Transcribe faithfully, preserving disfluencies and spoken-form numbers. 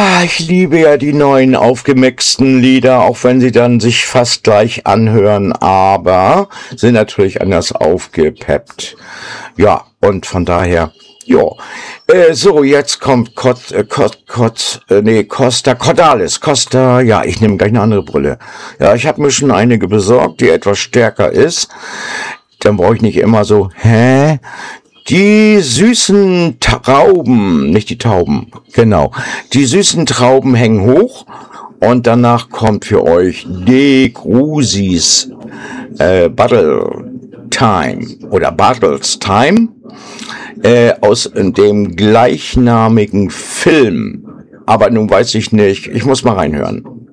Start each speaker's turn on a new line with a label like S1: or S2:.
S1: Ah, ich liebe ja die neuen aufgemixten Lieder, auch wenn sie dann sich fast gleich anhören, aber sind natürlich anders aufgepeppt. Ja, und von daher, ja. Äh, so, jetzt kommt Kot, äh, Kot, Kot, äh, nee, Costa Cordalis. Costa, ja, ich nehme gleich eine andere Brille. Ja, ich habe mir schon einige besorgt, die etwas stärker ist. Dann brauche ich nicht immer so, hä? Die süßen Trauben, nicht die Tauben, genau. Die süßen Trauben hängen hoch und danach kommt für euch De Grusis äh, Battle Time oder Battles Time äh, aus dem gleichnamigen Film. Aber nun weiß ich nicht, ich muss mal reinhören.